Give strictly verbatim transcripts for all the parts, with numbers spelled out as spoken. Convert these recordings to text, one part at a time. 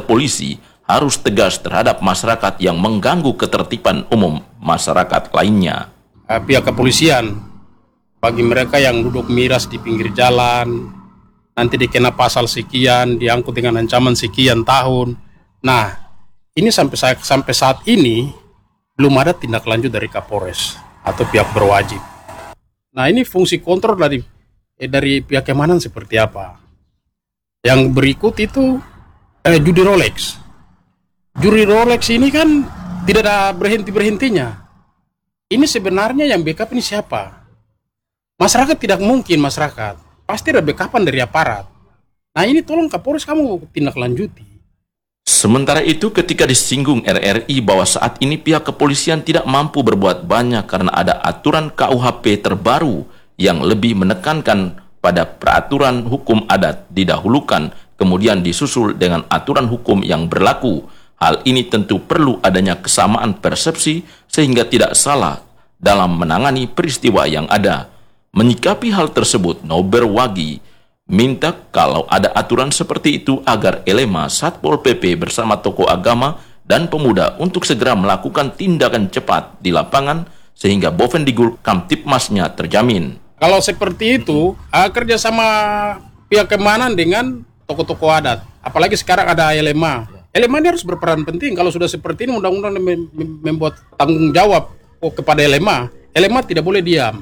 polisi harus tegas terhadap masyarakat yang mengganggu ketertiban umum masyarakat lainnya. Pihak kepolisian, bagi mereka yang duduk miras di pinggir jalan, nanti dikena pasal sekian, diangkut dengan ancaman sekian tahun. Nah, ini sampai sampai saat ini belum ada tindak lanjut dari Kapolres atau pihak berwajib. Nah, ini fungsi kontrol dari eh, dari pihak keamanan seperti apa? Yang berikut itu eh, judi Rolex. Judi Rolex ini kan tidak ada berhenti-berhentinya. Ini sebenarnya yang backup ini siapa? Masyarakat tidak mungkin masyarakat. Pasti ada backupan dari aparat. Nah ini tolong Kapolres kamu tindak lanjuti. Sementara itu ketika disinggung R R I bahwa saat ini pihak kepolisian tidak mampu berbuat banyak karena ada aturan K U H P terbaru yang lebih menekankan pada peraturan hukum adat didahulukan, kemudian disusul dengan aturan hukum yang berlaku. Hal ini tentu perlu adanya kesamaan persepsi sehingga tidak salah dalam menangani peristiwa yang ada. Menyikapi hal tersebut, Nober Wagi minta kalau ada aturan seperti itu agar Elema, Satpol P P bersama tokoh agama dan pemuda untuk segera melakukan tindakan cepat di lapangan sehingga Bovendigul Kamtipmasnya terjamin. Kalau seperti itu, uh, kerjasama pihak keamanan dengan tokoh-tokoh adat, apalagi sekarang ada Elema. Elema ini harus berperan penting. Kalau sudah seperti ini, undang-undang mem mem membuat tanggung jawab oh, kepada Elema. Elema tidak boleh diam.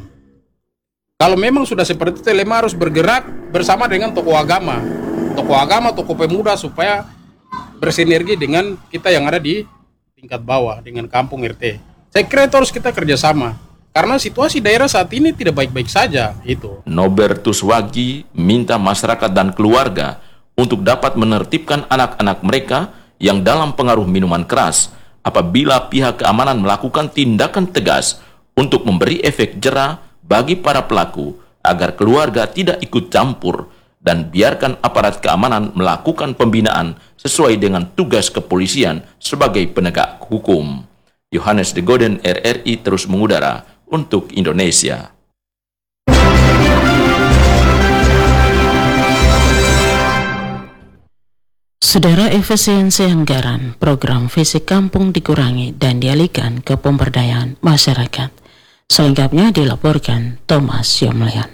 Kalau memang sudah seperti itu, Elema harus bergerak bersama dengan tokoh agama. Tokoh agama, tokoh pemuda, supaya bersinergi dengan kita yang ada di tingkat bawah, dengan kampung R T. Saya kira itu harus kita kerjasama. Karena situasi daerah saat ini tidak baik-baik saja. Itu. Nobertus Wagi minta masyarakat dan keluarga untuk dapat menertibkan anak-anak mereka yang dalam pengaruh minuman keras apabila pihak keamanan melakukan tindakan tegas untuk memberi efek jera bagi para pelaku agar keluarga tidak ikut campur dan biarkan aparat keamanan melakukan pembinaan sesuai dengan tugas kepolisian sebagai penegak hukum. Yohanes de Goden, R R I terus mengudara untuk Indonesia. Saudara, efisiensi anggaran program Visi Kampung dikurangi dan dialihkan ke pemberdayaan masyarakat. Selengkapnya dilaporkan Thomas Yomlian.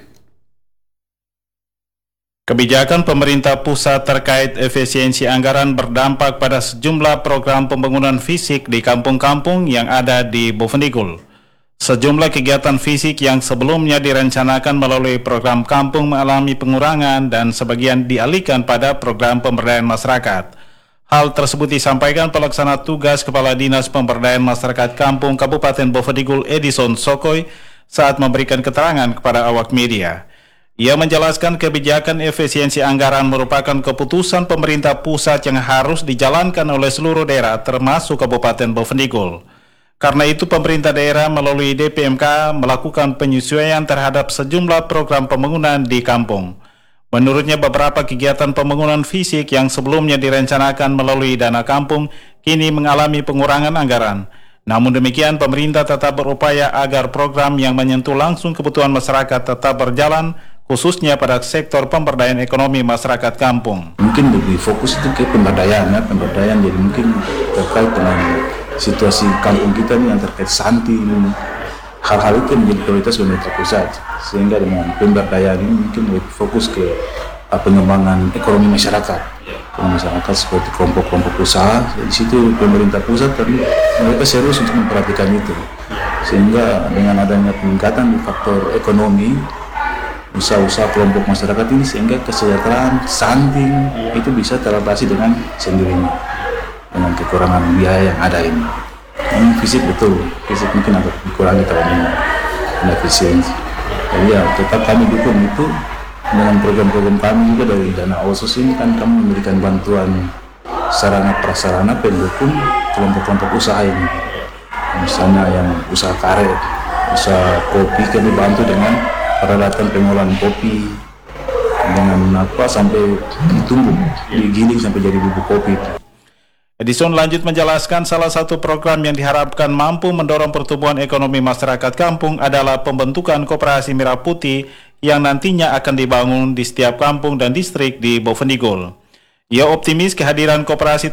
Kebijakan pemerintah pusat terkait efisiensi anggaran berdampak pada sejumlah program pembangunan fisik di kampung-kampung yang ada di Bovendigul. Sejumlah kegiatan fisik yang sebelumnya direncanakan melalui program kampung mengalami pengurangan dan sebagian dialihkan pada program pemberdayaan masyarakat. Hal tersebut disampaikan pelaksana tugas Kepala Dinas Pemberdayaan Masyarakat Kampung Kabupaten Bovendigul Edison Sokoy saat memberikan keterangan kepada awak media. Ia menjelaskan kebijakan efisiensi anggaran merupakan keputusan pemerintah pusat yang harus dijalankan oleh seluruh daerah termasuk Kabupaten Bovendigul. Karena itu pemerintah daerah melalui D P M K melakukan penyesuaian terhadap sejumlah program pembangunan di kampung. Menurutnya beberapa kegiatan pembangunan fisik yang sebelumnya direncanakan melalui dana kampung kini mengalami pengurangan anggaran. Namun demikian pemerintah tetap berupaya agar program yang menyentuh langsung kebutuhan masyarakat tetap berjalan, khususnya pada sektor pemberdayaan ekonomi masyarakat kampung. Mungkin lebih fokus itu ke pemberdayaan, ya, pemberdayaan jadi mungkin terkait dengan situasi kampung kita nih yang terkait stunting, hal-hal itu menjadi prioritas pemerintah pusat, sehingga dengan pemberdayaan ini mungkin lebih fokus ke uh, pengembangan ekonomi masyarakat, ekonomi masyarakat seperti kelompok-kelompok usaha. Di situ pemerintah pusat tadi mereka serius untuk memperhatikan itu, sehingga dengan adanya peningkatan di faktor ekonomi usaha-usaha kelompok masyarakat ini, sehingga kesejahteraan stunting itu bisa teratasi dengan sendirinya dengan kekurangan biaya yang ada ini. Ini fisik betul, fisik mungkin agak dikurangi tahun ini, efisiensi. Jadi ya tetap kami dukung itu dengan program-program kami juga dari dana OSUS ini kan kami memberikan bantuan sarana prasarana pendukung kelompok-kelompok usaha ini. Misalnya yang usaha karet, usaha kopi kami bantu dengan peralatan pengolahan kopi dengan apa sampai ditumbuk, digiling sampai jadi bubuk kopi. Edison lanjut menjelaskan salah satu program yang diharapkan mampu mendorong pertumbuhan ekonomi masyarakat kampung adalah pembentukan koperasi merah putih yang nantinya akan dibangun di setiap kampung dan distrik di Bovendigul. Ia optimis kehadiran koperasi